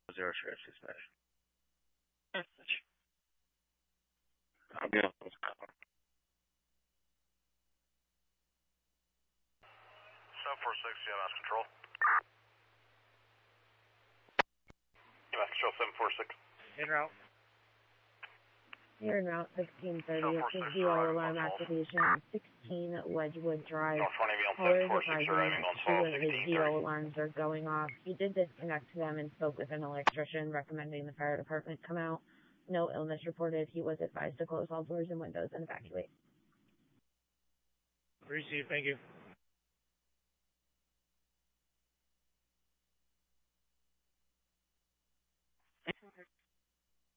Zero sheriff dispatch. I'll be on this call. 746, EMS control. EMS control 746. En route. Here in Route 1630, this is the alarm activation, 16 Wedgewood Drive. Callers advising that two of the DO alarms are going off. He did disconnect them and spoke with an electrician recommending the fire department come out. No illness reported. He was advised to close all doors and windows and evacuate. Received, thank you.